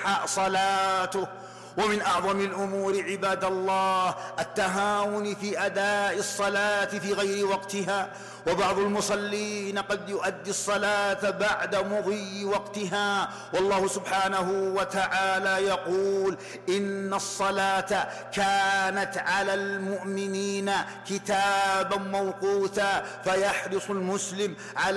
تصح صلاته. ومن أعظم الأمور عباد الله التهاون في أداء الصلاة في غير وقتها، وبعض المصلين قد يؤدي الصلاة بعد مضي وقتها، والله سبحانه وتعالى يقول: إن الصلاة كانت على المؤمنين كتابا موقوتا. فيحرص المسلم على